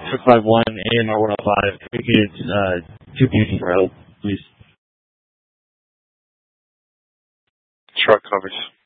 651 AMR 105. Communicate 2 for help, please. Truck covers.